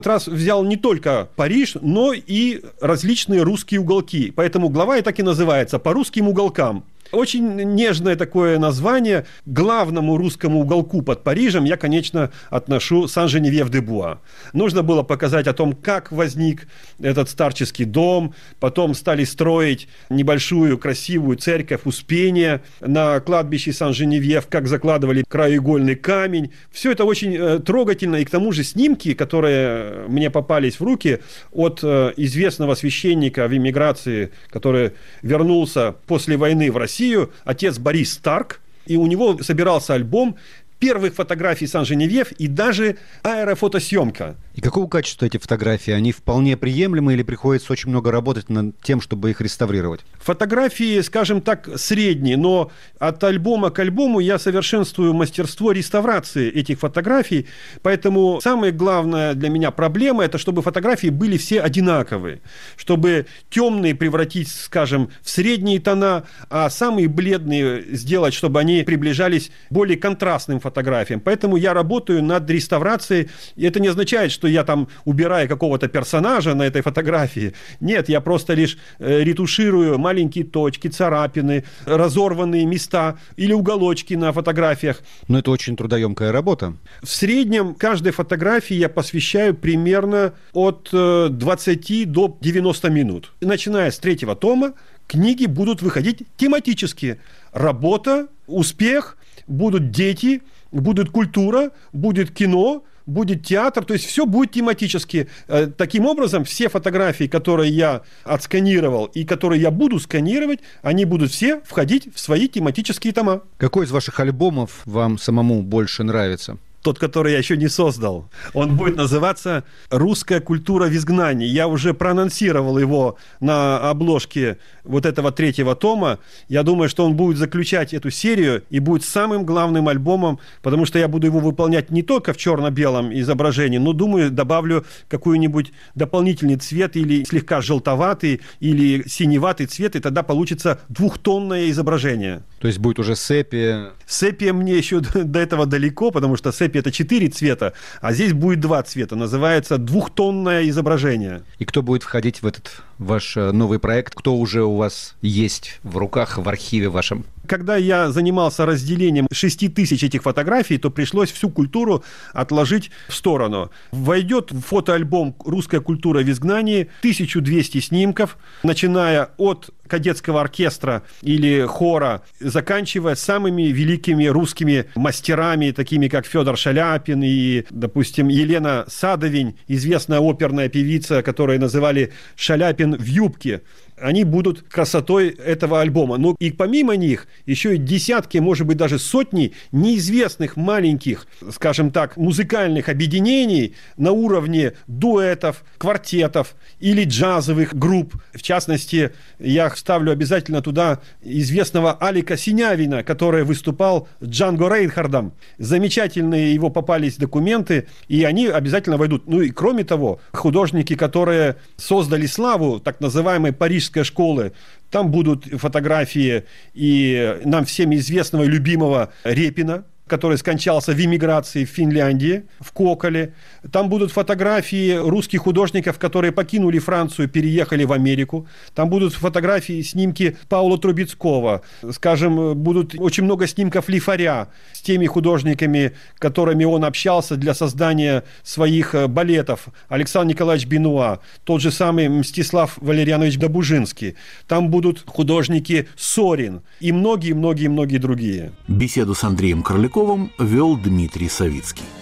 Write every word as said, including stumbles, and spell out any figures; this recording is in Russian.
Раз взял не только Париж, но и различные русские уголки. Поэтому глава и так и называется «По русским уголкам». Очень нежное такое название. К главному русскому уголку под Парижем я, конечно, отношу Сан-Женевьев-де-Буа. Нужно было показать о том, как возник этот старческий дом. Потом стали строить небольшую красивую церковь Успения на кладбище Сан-Женевьев, как закладывали краеугольный камень. Все это очень э, трогательно. И к тому же снимки, которые мне попались в руки от э, известного священника в эмиграции, который вернулся после войны в Россию, отец Борис Старк, и у него собирался альбом первых фотографий Сан-Женевьев и даже аэрофотосъемка. И какого качества эти фотографии? Они вполне приемлемы или приходится очень много работать над тем, чтобы их реставрировать? Фотографии, скажем так, средние, но от альбома к альбому я совершенствую мастерство реставрации этих фотографий, поэтому самая главная для меня проблема – это чтобы фотографии были все одинаковые, чтобы темные превратить, скажем, в средние тона, а самые бледные сделать, чтобы они приближались к более контрастным фотографиям. Поэтому я работаю над реставрацией, и это не означает, что я там убираю какого-то персонажа на этой фотографии. Нет, я просто лишь э, ретуширую маленькие точки, царапины, разорванные места или уголочки на фотографиях. Но это очень трудоемкая работа. В среднем каждой фотографии я посвящаю примерно от э, двадцати до девяноста минут. Начиная с третьего тома, книги будут выходить тематически. Работа, успех, будут дети, будет культура, будет кино, будет театр, то есть все будет тематически. Таким образом, все фотографии, которые я отсканировал и которые я буду сканировать, они будут все входить в свои тематические тома. Какой из ваших альбомов вам самому больше нравится? Тот, который я еще не создал. Он будет называться «Русская культура в изгнании». Я уже проанонсировал его на обложке вот этого третьего тома. Я думаю, что он будет заключать эту серию и будет самым главным альбомом, потому что я буду его выполнять не только в черно-белом изображении, но, думаю, добавлю какой-нибудь дополнительный цвет или слегка желтоватый, или синеватый цвет, и тогда получится двухтонное изображение. То есть будет уже сепия? Сепия мне еще до этого далеко, потому что сепия это четыре цвета, а здесь будет два цвета. Называется двухтонное изображение. И кто будет входить в этот ваш новый проект? Кто уже у вас есть в руках, в архиве вашем? Когда я занимался разделением шести тысяч этих фотографий, то пришлось всю культуру отложить в сторону. Войдет в фотоальбом «Русская культура в изгнании» тысяча двести снимков, начиная от кадетского оркестра или хора, заканчивая самыми великими русскими мастерами, такими как Федор Шаляпин и, допустим, Елена Садовень, известная оперная певица, которую называли «Шаляпин в юбке». Они будут красотой этого альбома. Но и помимо них еще и десятки, может быть, даже сотни неизвестных маленьких, скажем так, музыкальных объединений на уровне дуэтов, квартетов или джазовых групп. В частности, я вставлю обязательно туда известного Алика Синявина, который выступал с Джанго Рейнхардом. Замечательные его попались документы, и они обязательно войдут. Ну и кроме того, художники, которые создали славу так называемой парижской школы, там будут фотографии и нам всем известного и любимого Репина, который скончался в эмиграции в Финляндии, в Коколе. Там будут фотографии русских художников, которые покинули Францию, переехали в Америку. Там будут фотографии, снимки Паула Трубецкого. Скажем, будут очень много снимков Лифаря с теми художниками, которыми он общался для создания своих балетов. Александр Николаевич Бенуа, тот же самый Мстислав Валерьянович Добужинский. Там будут художники Сорин и многие-многие-многие другие. Беседу с Андреем Карликовым вел Дмитрий Савицкий.